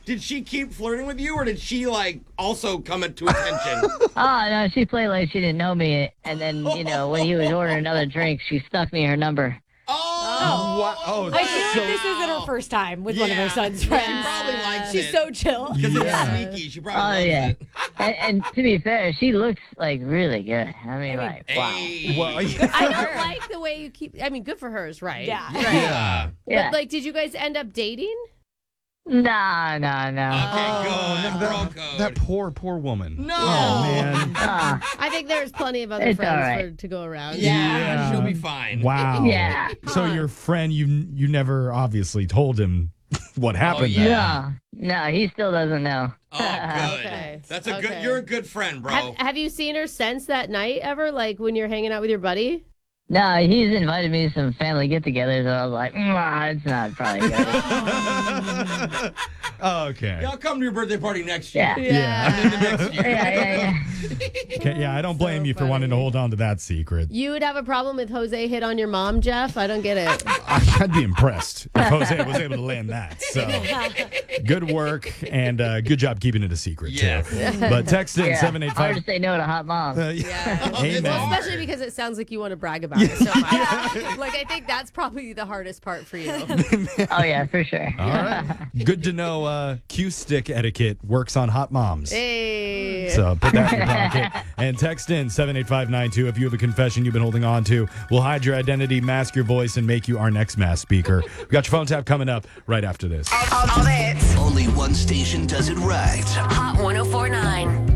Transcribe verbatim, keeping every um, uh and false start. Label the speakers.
Speaker 1: did she keep flirting with you, or did she like also come to attention?
Speaker 2: Oh, no, she played like she didn't know me. And then, you know, when he was ordering another drink, she stuck me her number.
Speaker 1: Oh,
Speaker 3: Wow. Oh,
Speaker 4: I feel
Speaker 3: so-
Speaker 4: like this isn't her first time with one of
Speaker 1: Yeah.
Speaker 4: her son's
Speaker 1: She
Speaker 4: friends.
Speaker 1: probably likes
Speaker 4: She's
Speaker 1: it.
Speaker 4: so chill.
Speaker 1: Because
Speaker 3: Yeah.
Speaker 1: it's sneaky. She
Speaker 2: Oh,
Speaker 1: probably loves
Speaker 2: yeah.
Speaker 1: it.
Speaker 2: And, and to be fair, she looks like really good. I mean, like, wow.
Speaker 1: Hey.
Speaker 3: Well,
Speaker 5: I don't like the way you keep. I mean, good for hers, right?
Speaker 4: Yeah.
Speaker 5: Right.
Speaker 1: Yeah.
Speaker 2: Yeah.
Speaker 5: But like, did you guys end up dating?
Speaker 2: Nah, nah, nah.
Speaker 1: Okay,
Speaker 3: Oh,
Speaker 1: good.
Speaker 3: no,
Speaker 1: Bro
Speaker 3: that,
Speaker 1: code.
Speaker 3: that poor, poor woman.
Speaker 1: No.
Speaker 3: Oh, man.
Speaker 2: Nah.
Speaker 5: I think there's plenty of other
Speaker 2: It's
Speaker 5: friends
Speaker 2: all right.
Speaker 5: for, to go around.
Speaker 1: Yeah,
Speaker 3: Yeah.
Speaker 1: she'll be fine.
Speaker 3: Wow.
Speaker 2: Yeah.
Speaker 3: So your friend, you you never obviously told him what happened.
Speaker 1: yeah.
Speaker 3: then.
Speaker 2: No, no, he still doesn't know.
Speaker 1: Oh, good.
Speaker 5: Okay.
Speaker 1: That's a good.
Speaker 5: Okay.
Speaker 1: You're a good friend, bro.
Speaker 5: Have, have you seen her since that night ever? Like when you're hanging out with your buddy?
Speaker 2: No, he's invited me to some family get-togethers, and I was like, nah, it's not probably good.
Speaker 3: Oh, okay.
Speaker 1: Yeah, I'll come to your birthday party next year.
Speaker 2: Yeah.
Speaker 3: Yeah.
Speaker 1: And then the next year.
Speaker 2: Yeah, yeah, yeah.
Speaker 3: Okay, yeah, I don't blame
Speaker 5: So
Speaker 3: you for wanting to
Speaker 5: funny.
Speaker 3: hold on to that secret.
Speaker 5: You would have a problem with Jose hit on your mom, Jeff? I don't get it.
Speaker 3: I'd be impressed if Jose was able to land that. So good work and uh, good job keeping it a secret,
Speaker 1: Yes.
Speaker 3: too. But text in
Speaker 2: Yeah.
Speaker 3: seven eight
Speaker 2: Hard
Speaker 3: five.
Speaker 2: to say no to hot mom.
Speaker 3: Uh,
Speaker 5: Yeah.
Speaker 3: Amen.
Speaker 5: Well, especially because it sounds like you want to brag about it so much. Like, I think that's probably the hardest part for you.
Speaker 2: Oh, yeah, for sure.
Speaker 3: All right. Good to know uh, Q stick etiquette works on hot moms.
Speaker 5: Hey.
Speaker 3: So put that in your pocket and text in seven eight five nine two if you have a confession you've been holding on to. We'll hide your identity, mask your voice, and make you our next mass speaker. We got your phone tap coming up right after this.
Speaker 6: All, all, all hits.
Speaker 7: Only one station does it right.
Speaker 6: Hot one oh four point nine.